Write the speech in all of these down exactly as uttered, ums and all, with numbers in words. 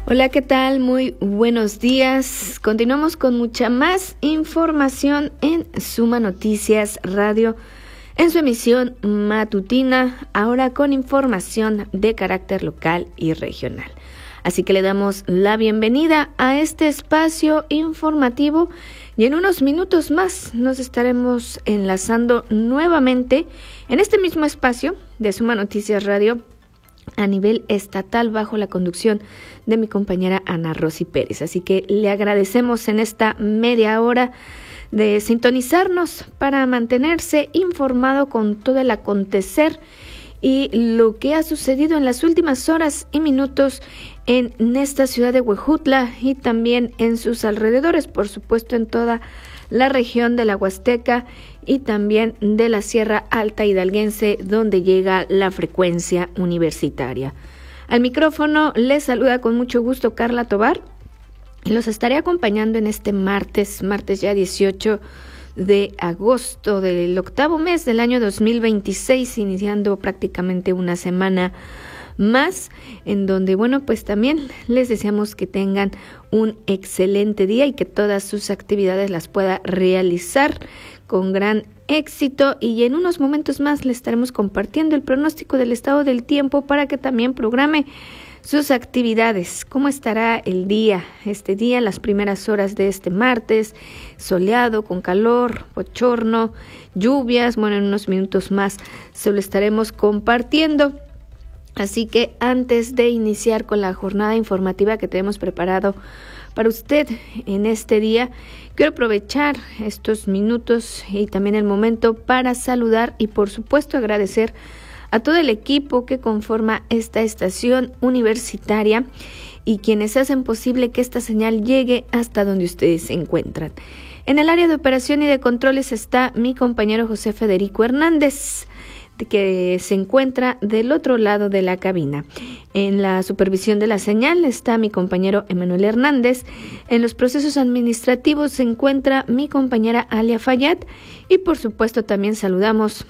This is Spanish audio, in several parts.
Hola, ¿qué tal? Muy buenos días. Continuamos con mucha más información en Suma Noticias Radio, en su emisión matutina, ahora con información de carácter local y regional. Así que le damos la bienvenida a este espacio informativo y en unos minutos más nos estaremos enlazando nuevamente en este mismo espacio de Suma Noticias Radio a nivel estatal bajo la conducción de mi compañera Ana Rosy Pérez. Así que le agradecemos en esta media hora de sintonizarnos para mantenerse informado con todo el acontecer y lo que ha sucedido en las últimas horas y minutos en esta ciudad de Huejutla y también en sus alrededores, por supuesto en toda la región de la Huasteca y también de la Sierra Alta Hidalguense, donde llega la frecuencia universitaria. Al micrófono les saluda con mucho gusto Carla Tobar y los estaré acompañando en este martes, martes ya dieciocho de agosto del octavo mes del año dos mil veintiséis, iniciando prácticamente una semana más, en donde, bueno, pues también les deseamos que tengan un excelente día y que todas sus actividades las pueda realizar con gran éxito. Y en unos momentos más les estaremos compartiendo el pronóstico del estado del tiempo para que también programe sus actividades. ¿Cómo estará el día? Este día, las primeras horas de este martes, soleado, con calor, bochorno, lluvias. Bueno, en unos minutos más se lo estaremos compartiendo. Así que antes de iniciar con la jornada informativa que tenemos preparado para usted en este día, quiero aprovechar estos minutos y también el momento para saludar y por supuesto agradecer a todo el equipo que conforma esta estación universitaria y quienes hacen posible que esta señal llegue hasta donde ustedes se encuentran. En el área de operación y de controles está mi compañero José Federico Hernández, que se encuentra del otro lado de la cabina. En la supervisión de la señal está mi compañero Emanuel Hernández. En los procesos administrativos se encuentra mi compañera Alia Fayad y por supuesto también saludamos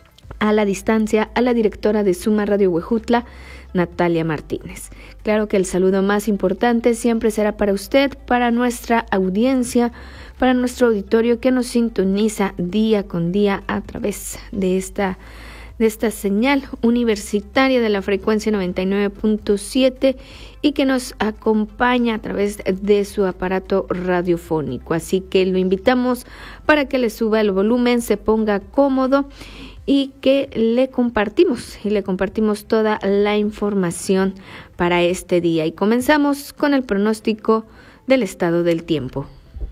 a la distancia a la directora de Suma Radio Huejutla, Natalia Martínez. Claro que el saludo más importante siempre será para usted, para nuestra audiencia, para nuestro auditorio que nos sintoniza día con día a través de esta de esta señal universitaria de la frecuencia noventa y nueve punto siete y que nos acompaña a través de su aparato radiofónico. Así que lo invitamos para que le suba el volumen, se ponga cómodo y que le compartimos y le compartimos toda la información para este día. Y comenzamos con el pronóstico del estado del tiempo.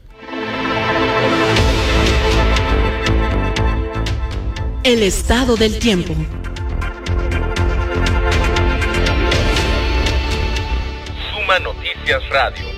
El estado del tiempo. Suma Noticias Radio.